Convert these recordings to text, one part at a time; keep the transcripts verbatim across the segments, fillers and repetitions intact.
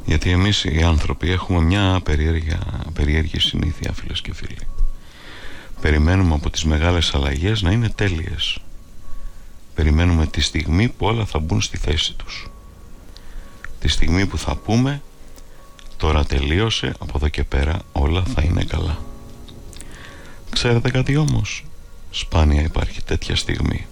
Γιατί εμείς οι άνθρωποι έχουμε μια περίεργη, περίεργη συνήθεια, φίλες και φίλοι. Περιμένουμε από τις μεγάλες αλλαγές να είναι τέλειες. Περιμένουμε τη στιγμή που όλα θα μπουν στη θέση τους. Τη στιγμή που θα πούμε τώρα τελείωσε, από εδώ και πέρα όλα θα είναι καλά. Ξέρετε κάτι όμως? Σπάνια υπάρχει τέτοια στιγμή.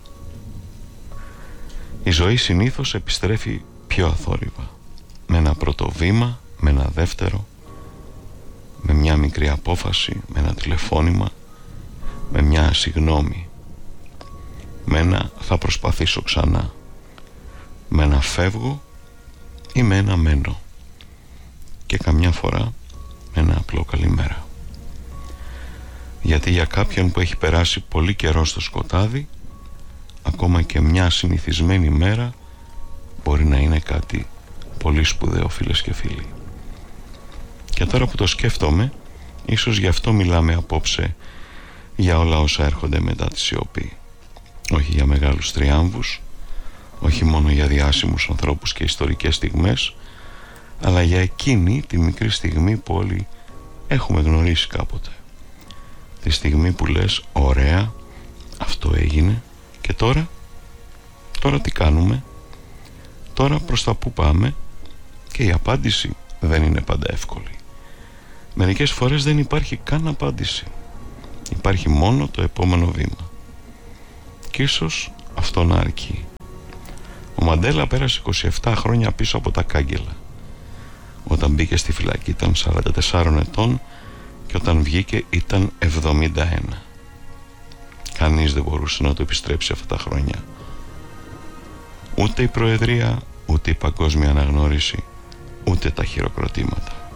Η ζωή συνήθως επιστρέφει πιο αθόρυβα, με ένα πρώτο βήμα, με ένα δεύτερο, με μια μικρή απόφαση, με ένα τηλεφώνημα, με μια συγγνώμη, με ένα θα προσπαθήσω ξανά, με ένα φεύγω ή με ένα μένω, και καμιά φορά με ένα απλό καλημέρα. Γιατί για κάποιον που έχει περάσει πολύ καιρό στο σκοτάδι, ακόμα και μια συνηθισμένη μέρα μπορεί να είναι κάτι πολύ σπουδαίο, φίλες και φίλοι. Και τώρα που το σκέφτομαι, ίσως γι' αυτό μιλάμε απόψε για όλα όσα έρχονται μετά τη σιωπή. Όχι για μεγάλους τριάμβους, όχι μόνο για διάσημους ανθρώπους και ιστορικές στιγμές, αλλά για εκείνη τη μικρή στιγμή που όλοι έχουμε γνωρίσει κάποτε. Τη στιγμή που λες ωραία, αυτό έγινε, και τώρα, τώρα τι κάνουμε, τώρα προς τα που πάμε? Και η απάντηση δεν είναι πάντα εύκολη. Μερικές φορές δεν υπάρχει καν απάντηση. Υπάρχει μόνο το επόμενο βήμα. Και ίσως αυτό να αρκεί. Ο Μαντέλα πέρασε είκοσι επτά χρόνια πίσω από τα κάγκελα. Όταν μπήκε στη φυλακή ήταν σαράντα τεσσάρων ετών και όταν βγήκε ήταν εβδομήντα ένα. Κανείς δεν μπορούσε να το επιστρέψει αυτά τα χρόνια. Ούτε η Προεδρία, ούτε η παγκόσμια αναγνώριση, ούτε τα χειροκροτήματα.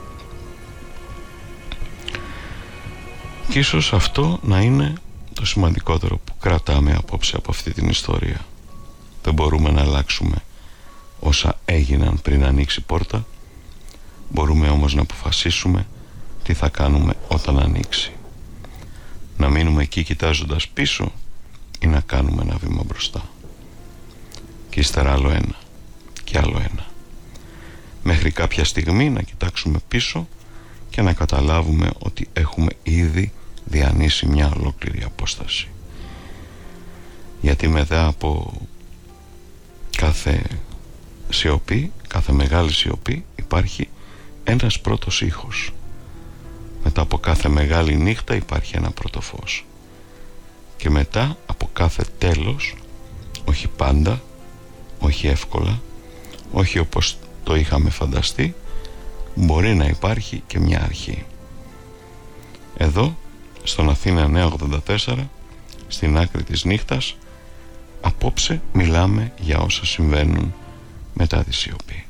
Και ίσως αυτό να είναι το σημαντικότερο που κρατάμε απόψε από αυτή την ιστορία. Δεν μπορούμε να αλλάξουμε όσα έγιναν πριν ανοίξει πόρτα. Μπορούμε όμως να αποφασίσουμε τι θα κάνουμε όταν ανοίξει. Να μείνουμε εκεί κοιτάζοντας πίσω ή να κάνουμε ένα βήμα μπροστά. Και ύστερα άλλο ένα και άλλο ένα. Μέχρι κάποια στιγμή να κοιτάξουμε πίσω και να καταλάβουμε ότι έχουμε ήδη διανύσει μια ολόκληρη απόσταση. Γιατί μετά από κάθε σιωπή, κάθε μεγάλη σιωπή, υπάρχει ένας πρώτος ήχος. Μετά από κάθε μεγάλη νύχτα υπάρχει ένα πρώτο φως. Και μετά από κάθε τέλος, όχι πάντα, όχι εύκολα, όχι όπως το είχαμε φανταστεί, μπορεί να υπάρχει και μια αρχή. Εδώ, στον Αθήνα νέα ογδόντα τέσσερα, στην άκρη της νύχτας, απόψε μιλάμε για όσα συμβαίνουν μετά τη σιωπή.